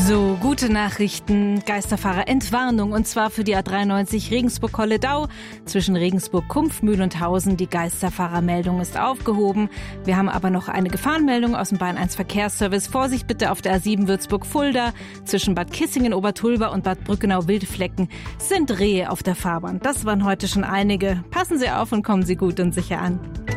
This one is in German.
So, gute Nachrichten, Geisterfahrer-Entwarnung, und zwar für die A93 Regensburg-Holledau zwischen Regensburg-Kumpfmühl und Hausen. Die Geisterfahrermeldung ist aufgehoben. Wir haben aber noch eine Gefahrenmeldung aus dem Bahn 1 Verkehrsservice. Vorsicht bitte auf der A7 Würzburg-Fulda. Zwischen Bad Kissingen-Obertulba und Bad Brückenau-Wildflecken sind Rehe auf der Fahrbahn. Das waren heute schon einige. Passen Sie auf und kommen Sie gut und sicher an.